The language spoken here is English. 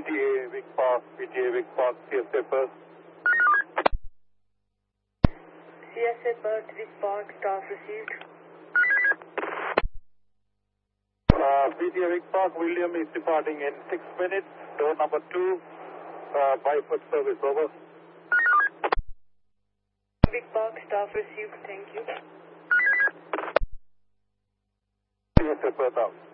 PTA Vic Park, CSA Perth. CSA Perth, Vic Park, staff received. PTA Vic Park, William is departing in 6 minutes. Door number 2, by foot service, over. Vic Park, staff received, thank you. CSA Perth out.